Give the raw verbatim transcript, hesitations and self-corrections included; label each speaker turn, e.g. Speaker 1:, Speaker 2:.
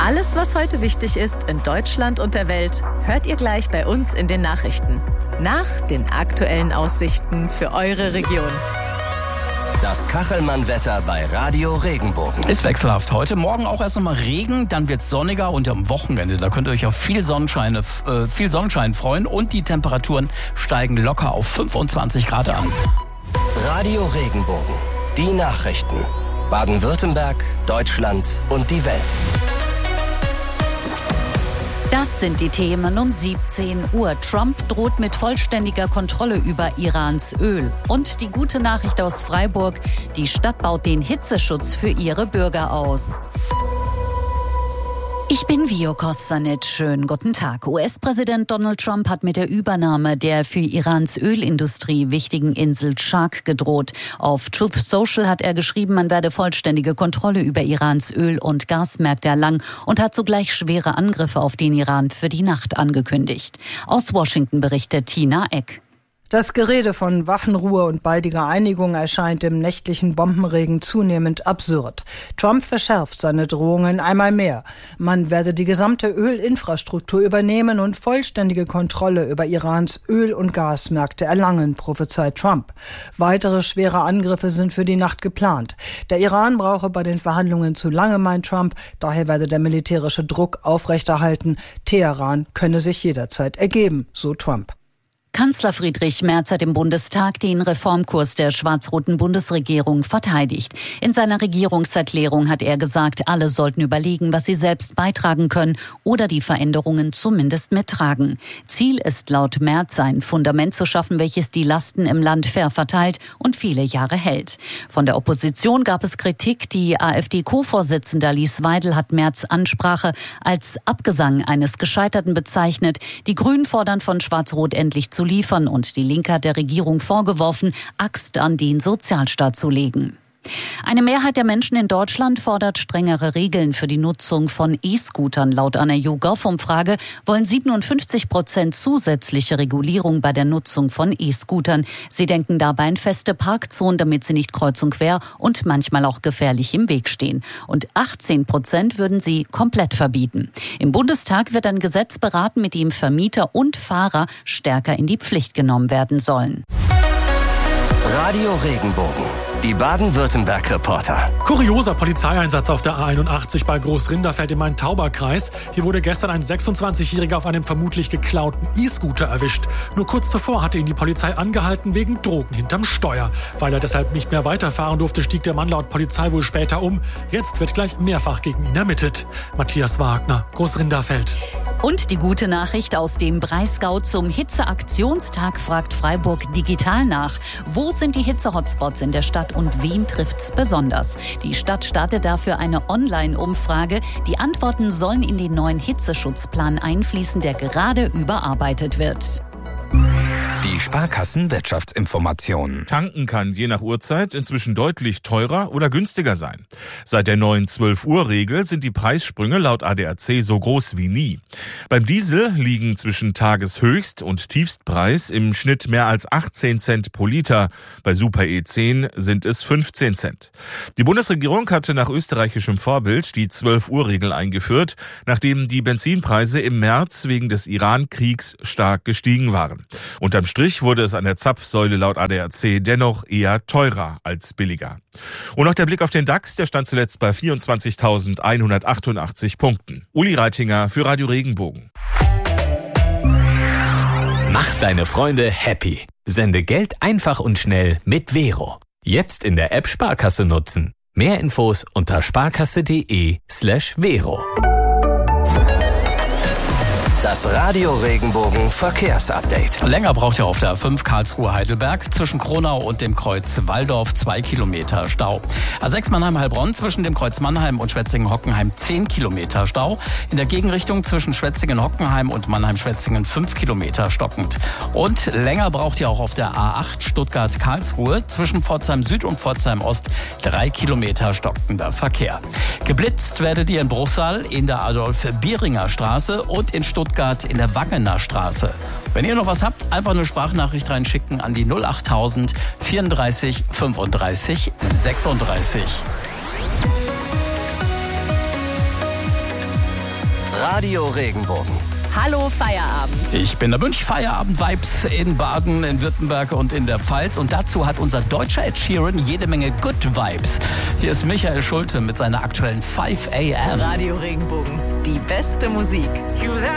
Speaker 1: Alles, was heute wichtig ist in Deutschland und der Welt, hört ihr gleich bei uns in den Nachrichten. Nach den aktuellen Aussichten für eure Region.
Speaker 2: Das Kachelmann-Wetter bei Radio Regenbogen.
Speaker 3: Ist wechselhaft heute. Morgen auch erst nochmal Regen, dann wird es sonniger und am Wochenende, da könnt ihr euch auf viel Sonnenschein, äh, viel Sonnenschein freuen und die Temperaturen steigen locker auf fünfundzwanzig Grad an.
Speaker 2: Radio Regenbogen. Die Nachrichten. Baden-Württemberg, Deutschland und die Welt.
Speaker 4: Das sind die Themen um siebzehn Uhr. Trump droht mit vollständiger Kontrolle über Irans Öl. Und die gute Nachricht aus Freiburg: Die Stadt baut den Hitzeschutz für ihre Bürger aus. Ich bin Vio Kostanic. Schönen guten Tag. U S-Präsident Donald Trump hat mit der Übernahme der für Irans Ölindustrie wichtigen Insel Shark gedroht. Auf Truth Social hat er geschrieben, man werde vollständige Kontrolle über Irans Öl- und Gasmärkte erlangen und hat sogleich schwere Angriffe auf den Iran für die Nacht angekündigt. Aus Washington berichtet Tina Eck.
Speaker 5: Das Gerede von Waffenruhe und baldiger Einigung erscheint im nächtlichen Bombenregen zunehmend absurd. Trump verschärft seine Drohungen einmal mehr. Man werde die gesamte Ölinfrastruktur übernehmen und vollständige Kontrolle über Irans Öl- und Gasmärkte erlangen, prophezeit Trump. Weitere schwere Angriffe sind für die Nacht geplant. Der Iran brauche bei den Verhandlungen zu lange, meint Trump. Daher werde der militärische Druck aufrechterhalten. Teheran könne sich jederzeit ergeben, so Trump.
Speaker 4: Kanzler Friedrich Merz hat im Bundestag den Reformkurs der schwarz-roten Bundesregierung verteidigt. In seiner Regierungserklärung hat er gesagt, alle sollten überlegen, was sie selbst beitragen können oder die Veränderungen zumindest mittragen. Ziel ist laut Merz, ein Fundament zu schaffen, welches die Lasten im Land fair verteilt und viele Jahre hält. Von der Opposition gab es Kritik. Die AfD-Co-Vorsitzende Alice Weidel hat Merz' Ansprache als Abgesang eines Gescheiterten bezeichnet. Die Grünen fordern von Schwarz-Rot endlich zu liefern und die Linke hat der Regierung vorgeworfen, Axt an den Sozialstaat zu legen. Eine Mehrheit der Menschen in Deutschland fordert strengere Regeln für die Nutzung von E-Scootern. Laut einer YouGov-Umfrage wollen siebenundfünfzig Prozent zusätzliche Regulierung bei der Nutzung von E-Scootern. Sie denken dabei an feste Parkzonen, damit sie nicht kreuz und quer und manchmal auch gefährlich im Weg stehen. Und achtzehn Prozent würden sie komplett verbieten. Im Bundestag wird ein Gesetz beraten, mit dem Vermieter und Fahrer stärker in die Pflicht genommen werden sollen.
Speaker 2: Radio Regenbogen. Die Baden-Württemberg-Reporter.
Speaker 6: Kurioser Polizeieinsatz auf der A einundachtzig bei Großrinderfeld im Main-Tauber-Kreis. Hier wurde gestern ein sechsundzwanzigjähriger auf einem vermutlich geklauten E-Scooter erwischt. Nur kurz zuvor hatte ihn die Polizei angehalten wegen Drogen hinterm Steuer. Weil er deshalb nicht mehr weiterfahren durfte, stieg der Mann laut Polizei wohl später um. Jetzt wird gleich mehrfach gegen ihn ermittelt. Matthias Wagner, Großrinderfeld.
Speaker 4: Und die gute Nachricht aus dem Breisgau: Zum Hitzeaktionstag fragt Freiburg digital nach. Wo sind die Hitze-Hotspots in der Stadt und wen trifft's besonders? Die Stadt startet dafür eine Online-Umfrage. Die Antworten sollen in den neuen Hitzeschutzplan einfließen, der gerade überarbeitet wird.
Speaker 7: Die Sparkassen-Wirtschaftsinformationen.
Speaker 8: Tanken kann je nach Uhrzeit inzwischen deutlich teurer oder günstiger sein. Seit der neuen zwölf-Uhr-Regel sind die Preissprünge laut A D A C so groß wie nie. Beim Diesel liegen zwischen Tageshöchst- und Tiefstpreis im Schnitt mehr als achtzehn Cent pro Liter. Bei Super E zehn sind es fünfzehn Cent. Die Bundesregierung hatte nach österreichischem Vorbild die zwölf-Uhr-Regel eingeführt, nachdem die Benzinpreise im März wegen des Iran-Kriegs stark gestiegen waren. Unterm Strich wurde es an der Zapfsäule laut A D A C dennoch eher teurer als billiger. Und noch der Blick auf den DAX, der stand zuletzt bei vierundzwanzigtausendeinhundertachtundachtzig Punkten. Uli Reitinger für Radio Regenbogen.
Speaker 7: Mach deine Freunde happy. Sende Geld einfach und schnell mit Vero. Jetzt in der App Sparkasse nutzen. Mehr Infos unter sparkasse.de slash Vero.
Speaker 2: Das Radio Regenbogen Verkehrsupdate.
Speaker 3: Länger braucht ihr auf der A fünf Karlsruhe-Heidelberg zwischen Kronau und dem Kreuz Walldorf zwei Kilometer Stau. A sechs Mannheim-Heilbronn zwischen dem Kreuz Mannheim und Schwetzingen-Hockenheim zehn Kilometer Stau. In der Gegenrichtung zwischen Schwetzingen-Hockenheim und Mannheim-Schwetzingen fünf Kilometer stockend. Und länger braucht ihr auch auf der A acht Stuttgart-Karlsruhe zwischen Pforzheim Süd und Pforzheim Ost drei Kilometer stockender Verkehr. Geblitzt werdet ihr in Bruchsal in der Adolf-Bieringer Straße und in Stuttgart in der Wangener Straße. Wenn ihr noch was habt, einfach eine Sprachnachricht reinschicken an die null achttausend vierunddreißig fünfunddreißig sechsunddreißig.
Speaker 2: Radio Regenbogen.
Speaker 1: Hallo Feierabend.
Speaker 3: Ich bin der Münch Feierabend-Vibes in Baden, in Württemberg und in der Pfalz. Und dazu hat unser deutscher Ed Sheeran jede Menge Good Vibes. Hier ist Michael Schulte mit seiner aktuellen fünf a m.
Speaker 1: Radio Regenbogen. Die beste Musik.